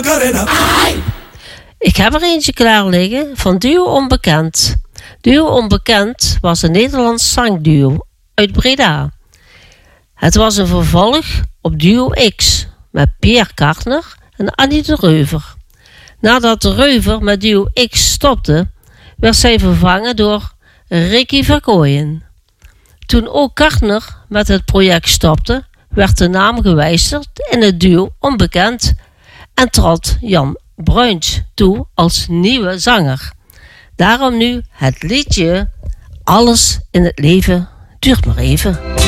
Ik heb er eentje klaar liggen van Duo Onbekend. Duo Onbekend was een Nederlands zangduo uit Breda. Het was een vervolg op Duo X met Pierre Kartner en Annie de Reuver. Nadat de Reuver met Duo X stopte, werd zij vervangen door Ricky Verkooyen. Toen ook Kartner met het project stopte, werd de naam gewijzigd in het duo Onbekend en trad Jan Bruins toe als nieuwe zanger. Daarom nu het liedje Alles in het leven duurt maar even.